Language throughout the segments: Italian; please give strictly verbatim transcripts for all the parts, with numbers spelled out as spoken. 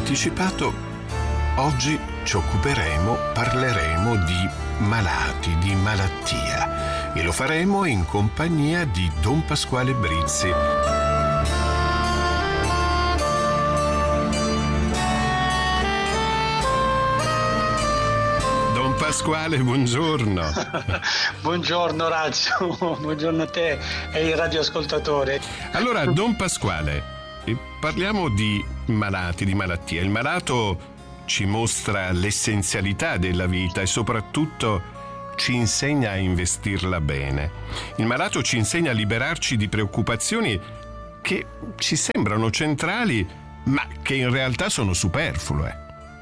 anticipato, oggi ci occuperemo, parleremo di malati, di malattia, e lo faremo in compagnia di Don Pasquale Brizzi. Don Pasquale, buongiorno. Buongiorno Orazio, buongiorno a te e ai radioascoltatori. Allora, Don Pasquale, parliamo di malati, di malattia. Il malato ci mostra l'essenzialità della vita e soprattutto ci insegna a investirla bene. Il malato ci insegna a liberarci di preoccupazioni che ci sembrano centrali, ma che in realtà sono superflue.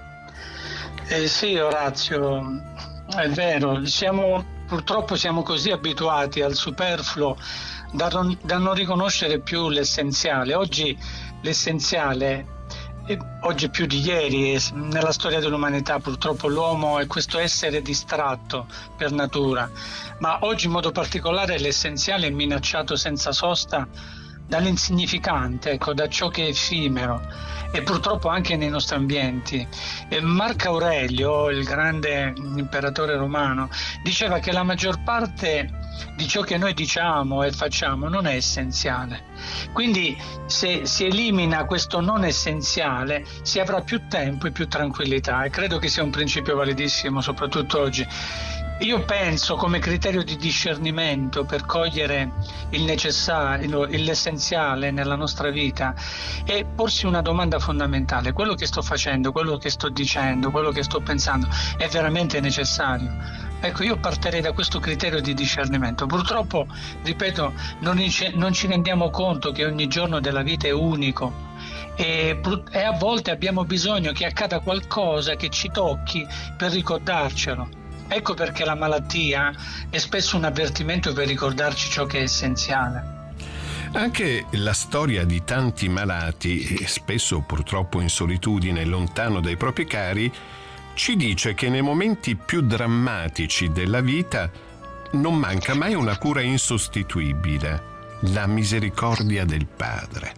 Eh sì, Orazio, è vero, siamo, purtroppo siamo così abituati al superfluo da non, da non riconoscere più l'essenziale. Oggi l'essenziale, e oggi più di ieri, nella storia dell'umanità purtroppo l'uomo è questo essere distratto per natura, ma oggi in modo particolare l'essenziale è minacciato senza sosta dall'insignificante, ecco, da ciò che è effimero, e purtroppo anche nei nostri ambienti. E Marco Aurelio, il grande imperatore romano, diceva che la maggior parte di ciò che noi diciamo e facciamo non è essenziale. Quindi se si elimina questo non essenziale si avrà più tempo e più tranquillità, e credo che sia un principio validissimo soprattutto oggi. Io penso, come criterio di discernimento per cogliere il necessario, l'essenziale nella nostra vita, è porsi una domanda fondamentale: quello che sto facendo, quello che sto dicendo, quello che sto pensando è veramente necessario? Ecco, io partirei da questo criterio di discernimento. Purtroppo, ripeto, non, non ci rendiamo conto che ogni giorno della vita è unico e, e a volte abbiamo bisogno che accada qualcosa che ci tocchi per ricordarcelo. Ecco perché la malattia è spesso un avvertimento per ricordarci ciò che è essenziale. Anche la storia di tanti malati, spesso purtroppo in solitudine, lontano dai propri cari, ci dice che nei momenti più drammatici della vita non manca mai una cura insostituibile: la misericordia del Padre.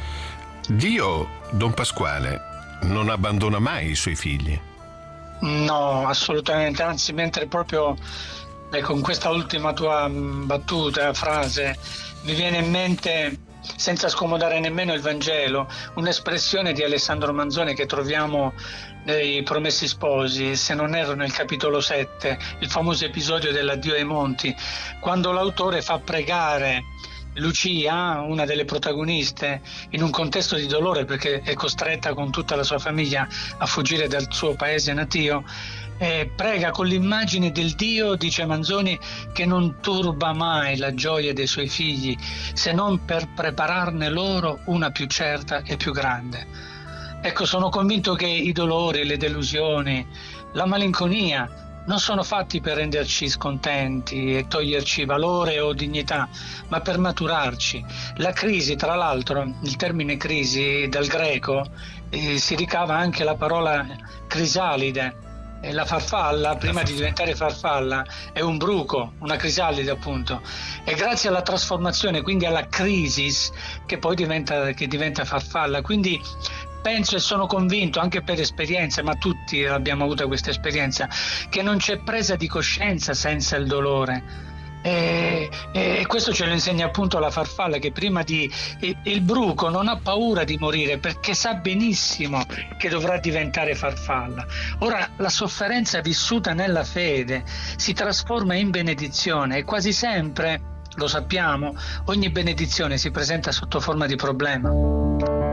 Dio, Don Pasquale, non abbandona mai i suoi figli. No, assolutamente, anzi, mentre proprio eh, con questa ultima tua battuta, frase, mi viene in mente, senza scomodare nemmeno il Vangelo, un'espressione di Alessandro Manzoni che troviamo nei Promessi Sposi, se non erro nel capitolo sette, il famoso episodio dell'addio ai monti, quando l'autore fa pregare Lucia, una delle protagoniste, in un contesto di dolore perché è costretta con tutta la sua famiglia a fuggire dal suo paese natio, e prega con l'immagine del Dio, dice Manzoni, che non turba mai la gioia dei suoi figli se non per prepararne loro una più certa e più grande. Ecco, sono convinto che i dolori, le delusioni, la malinconia non sono fatti per renderci scontenti e toglierci valore o dignità, ma per maturarci. La crisi, tra l'altro, il termine crisi dal greco eh, si ricava anche la parola crisalide. E la farfalla, prima di diventare farfalla, è un bruco, una crisalide appunto. E grazie alla trasformazione, quindi alla crisis, che poi diventa, che diventa farfalla. Quindi penso e sono convinto, anche per esperienza, ma tutti abbiamo avuto questa esperienza, che non c'è presa di coscienza senza il dolore. E, e questo ce lo insegna appunto la farfalla, che prima di il bruco non ha paura di morire perché sa benissimo che dovrà diventare farfalla. Ora la sofferenza vissuta nella fede si trasforma in benedizione, e quasi sempre, lo sappiamo, ogni benedizione si presenta sotto forma di problema.